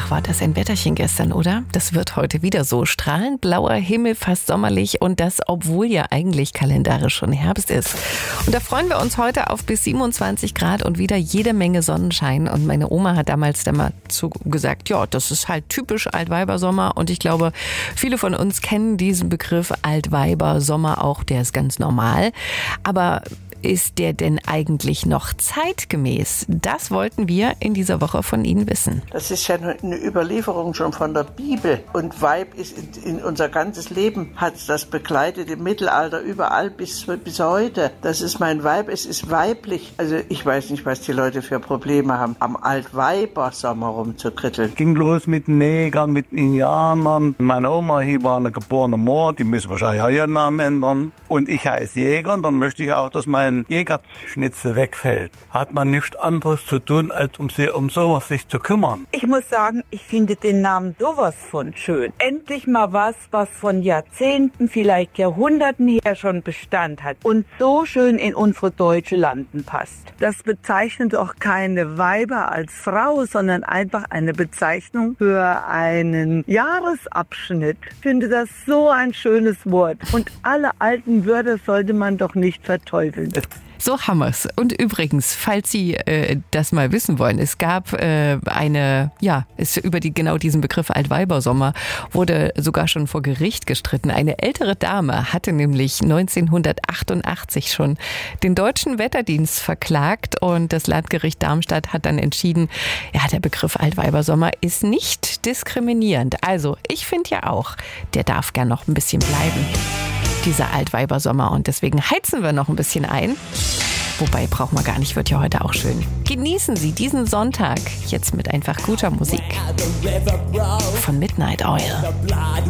Ach, war das ein Wetterchen gestern, oder? Das wird heute wieder so. Strahlend blauer Himmel, fast sommerlich und das, obwohl ja eigentlich kalendarisch schon Herbst ist. Und da freuen wir uns heute auf bis 27 Grad und wieder jede Menge Sonnenschein. Und meine Oma hat damals dazu gesagt, ja, das ist halt typisch Altweibersommer. Und ich glaube, viele von uns kennen diesen Begriff Altweibersommer auch, der ist ganz normal. Aber ist der denn eigentlich noch zeitgemäß? Das wollten wir in dieser Woche von Ihnen wissen. Das ist ja eine Überlieferung schon von der Bibel. Und Weib ist in unser ganzes Leben, hat das begleitet im Mittelalter überall bis heute. Das ist mein Weib, es ist weiblich. Also ich weiß nicht, was die Leute für Probleme haben, am Altweibersommer rumzukritteln. Ging los mit Negern, mit Indianern. Meine Oma hier war eine geborene Moor, die müssen wahrscheinlich auch ihren Namen ändern. Und ich heiße Jäger und dann möchte ich auch, dass mein Jägerschnitzel wegfällt. Hat man nichts anderes zu tun, als um sowas sich zu kümmern. Ich muss sagen, ich finde den Namen sowas von schön. Endlich mal was von Jahrzehnten, vielleicht Jahrhunderten her schon Bestand hat und so schön in unsere deutsche Landen passt. Das bezeichnet auch keine Weiber als Frau, sondern einfach eine Bezeichnung für einen Jahresabschnitt. Ich finde das so ein schönes Wort. Und alle alten Wörter sollte man doch nicht verteufeln. So haben wir's. Und übrigens, falls Sie das mal wissen wollen, es gab ist über genau diesen Begriff Altweibersommer wurde sogar schon vor Gericht gestritten. Eine ältere Dame hatte nämlich 1988 schon den Deutschen Wetterdienst verklagt und das Landgericht Darmstadt hat dann entschieden, ja, der Begriff Altweibersommer ist nicht diskriminierend. Also, ich finde ja auch, der darf gern noch ein bisschen bleiben, dieser Altweibersommer. Und deswegen heizen wir noch ein bisschen ein. Wobei, braucht man gar nicht, wird ja heute auch schön. Genießen Sie diesen Sonntag jetzt mit einfach guter Musik von Midnight Oil.